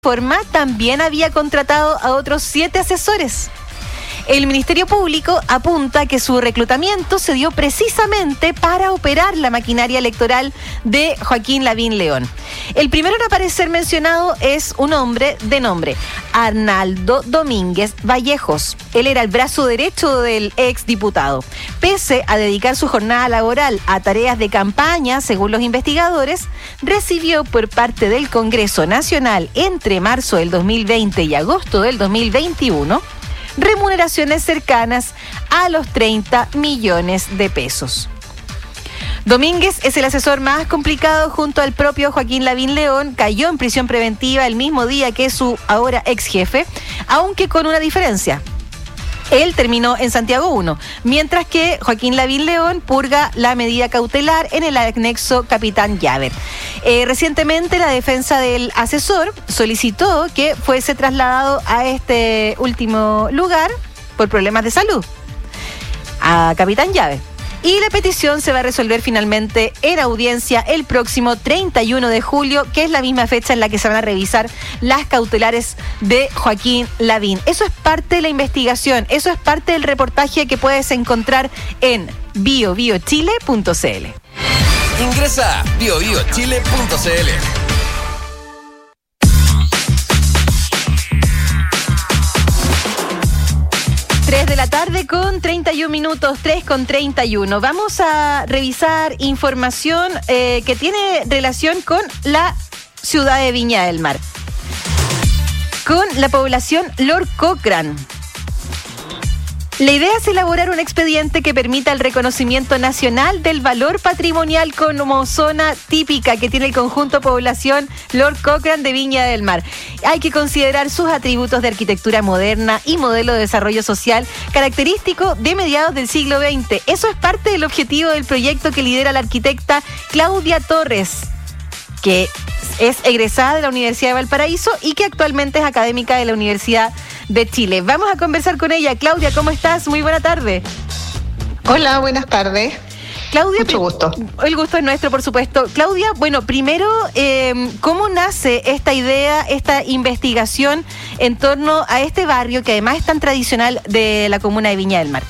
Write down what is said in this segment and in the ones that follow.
forma también había contratado a otros 7 asesores. El Ministerio Público apunta que su reclutamiento se dio precisamente para operar la maquinaria electoral de Joaquín Lavín León. El primero en aparecer mencionado es un hombre de nombre Arnaldo Domínguez Vallejos. Él era el brazo derecho del exdiputado. Pese a dedicar su jornada laboral a tareas de campaña, según los investigadores, recibió por parte del Congreso Nacional entre marzo del 2020 y agosto del 2021 remuneraciones cercanas a los 30 millones de pesos. Domínguez es el asesor más complicado junto al propio Joaquín Lavín León. Cayó en prisión preventiva el mismo día que su ahora ex jefe, aunque con una diferencia. Él terminó en Santiago 1, mientras que Joaquín Lavín León purga la medida cautelar en el anexo Capitán Llave. Recientemente la defensa del asesor solicitó que fuese trasladado a este último lugar por problemas de salud, a Capitán Llave. Y la petición se va a resolver finalmente en audiencia el próximo 31 de julio, que es la misma fecha en la que se van a revisar las cautelares de Joaquín Lavín. Eso es parte de la investigación, eso es parte del reportaje que puedes encontrar en biobiochile.cl. Ingresa a biobiochile.cl. 3 de la tarde con 31 minutos, 3 con 31. Vamos a revisar información que tiene relación con la ciudad de Viña del Mar, con la población Lord Cochrane. La idea es elaborar un expediente que permita el reconocimiento nacional del valor patrimonial como zona típica que tiene el conjunto población Lord Cochrane de Viña del Mar. Hay que considerar sus atributos de arquitectura moderna y modelo de desarrollo social característico de mediados del siglo XX. Eso es parte del objetivo del proyecto que lidera la arquitecta Claudia Torres, que es egresada de la Universidad de Valparaíso y que actualmente es académica de la Universidad de Chile. Vamos a conversar con ella. Claudia, ¿cómo estás? Muy buena tarde. Hola, buenas tardes. Claudia, mucho gusto. El gusto es nuestro, por supuesto. Claudia, bueno, primero, ¿cómo nace esta idea, esta investigación en torno a este barrio que además es tan tradicional de la comuna de Viña del Mar?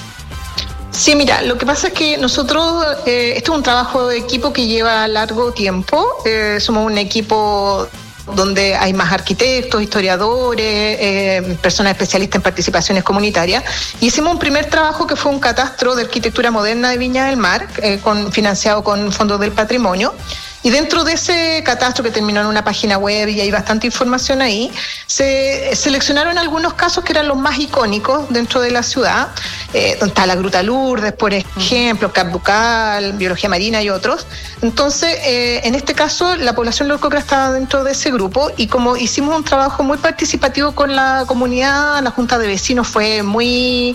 Sí, mira, lo que pasa es que nosotros, este es un trabajo de equipo que lleva largo tiempo. Somos un equipo donde hay más arquitectos, historiadores, personas especialistas en participaciones comunitarias. Y hicimos un primer trabajo que fue un catastro de arquitectura moderna de Viña del Mar, financiado con fondos del patrimonio. Y dentro de ese catastro, que terminó en una página web y hay bastante información ahí, se seleccionaron algunos casos que eran los más icónicos dentro de la ciudad, donde está la Gruta Lourdes, por ejemplo, Cap Ducal, Biología Marina y otros. Entonces, en este caso, la población Lord Cochrane estaba dentro de ese grupo, y como hicimos un trabajo muy participativo con la comunidad, la Junta de Vecinos fue muy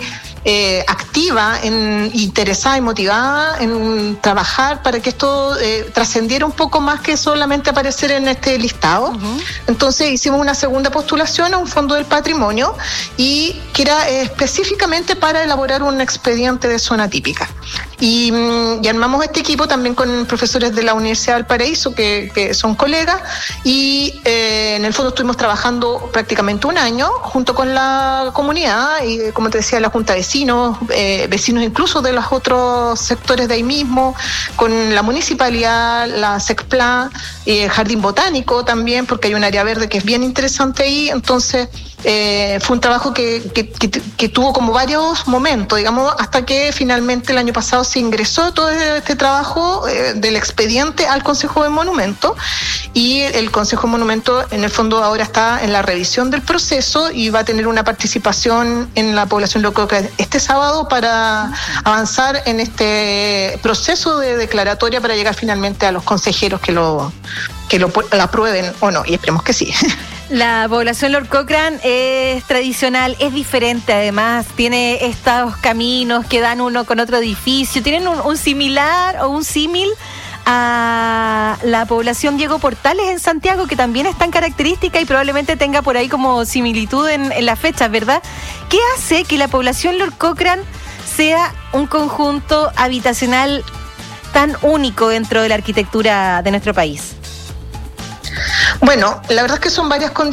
activa, interesada y motivada en trabajar para que esto trascendiera un poco más que solamente aparecer en este listado. Uh-huh. Entonces hicimos una segunda postulación a un fondo del patrimonio, y que era específicamente para elaborar un expediente de zona típica. Y armamos este equipo también con profesores de la Universidad de Valparaíso que son colegas, y en el fondo estuvimos trabajando prácticamente un año junto con la comunidad y, como te decía, la Junta de Vecinos, vecinos incluso de los otros sectores de ahí mismo, con la municipalidad, la SECPLA, Jardín Botánico también, porque hay un área verde que es bien interesante ahí. Entonces fue un trabajo que tuvo como varios momentos, digamos, hasta que finalmente el año pasado se ingresó todo este trabajo del expediente al Consejo de Monumentos, y el Consejo de Monumentos en el fondo ahora está en la revisión del proceso y va a tener una participación en la población Lord Cochrane este sábado para avanzar en este proceso de declaratoria para llegar finalmente a los consejeros que lo aprueben o no, y esperemos que sí. La población Lord Cochrane es tradicional, es diferente, además tiene estos caminos que dan uno con otro edificio, tienen un similar o un símil a la población Diego Portales en Santiago, que también es tan característica y probablemente tenga por ahí como similitud en las fechas, ¿verdad? ¿Qué hace que la población Lord Cochrane sea un conjunto habitacional tan único dentro de la arquitectura de nuestro país? Bueno, la verdad es que son varias condiciones.